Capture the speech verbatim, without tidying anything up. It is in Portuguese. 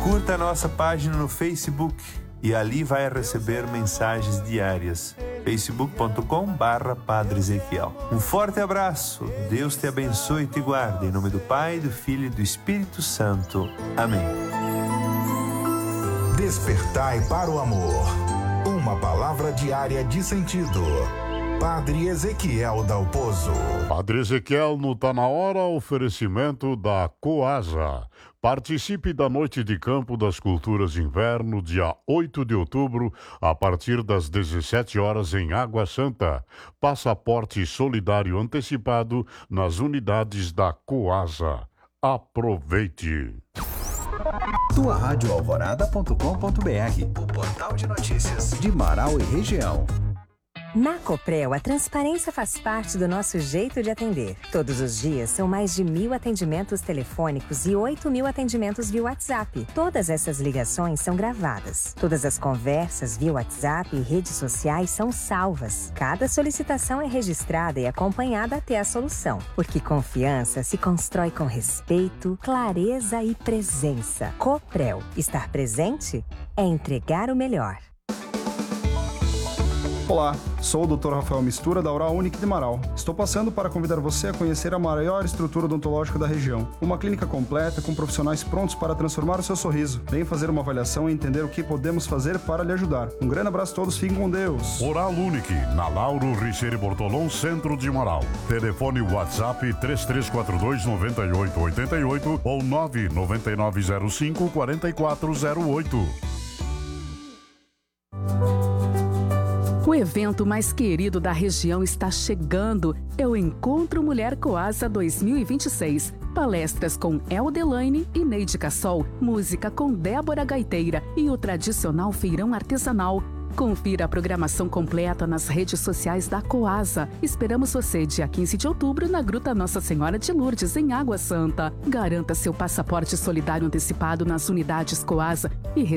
Curta a nossa página no Facebook e ali vai receber mensagens diárias. facebook ponto com barra Padre Ezequiel. Um forte abraço, Deus te abençoe e te guarde, em nome do Pai, do Filho e do Espírito Santo. Amém. Despertai para o amor. Uma palavra diária de sentido. Padre Ezequiel Dalpozo. Padre Ezequiel no Tá Na Hora, oferecimento da Coasa. Participe da Noite de Campo das Culturas de Inverno, dia oito de outubro, a partir das dezessete horas em Água Santa. Passaporte solidário antecipado nas unidades da Coasa. Aproveite! tua rádio alvorada ponto com ponto br, o portal de notícias de Marau e região. Na Coprel, a transparência faz parte do nosso jeito de atender. Todos os dias são mais de mil atendimentos telefônicos e oito mil atendimentos via WhatsApp. Todas essas ligações são gravadas. Todas as conversas via WhatsApp e redes sociais são salvas. Cada solicitação é registrada e acompanhada até a solução. Porque confiança se constrói com respeito, clareza e presença. Coprel. Estar presente é entregar o melhor. Olá, sou o doutor Rafael Mistura, da Oral Unique de Marau. Estou passando para convidar você a conhecer a maior estrutura odontológica da região. Uma clínica completa com profissionais prontos para transformar o seu sorriso. Venha fazer uma avaliação e entender o que podemos fazer para lhe ajudar. Um grande abraço a todos, fiquem com Deus. Oral Unique, na Lauro Richeire Bortolom, centro de Marau. Telefone WhatsApp três três quatro dois, nove oito oito oito ou nove nove nove zero cinco, quatro quatro zero oito. O evento mais querido da região está chegando. É o Encontro Mulher Coasa dois mil e vinte e seis. Palestras com Eldelaine e Neide Cassol, música com Débora Gaiteira e o tradicional feirão artesanal. Confira a programação completa nas redes sociais da Coasa. Esperamos você dia quinze de outubro na Gruta Nossa Senhora de Lourdes, em Água Santa. Garanta seu passaporte solidário antecipado nas unidades Coasa e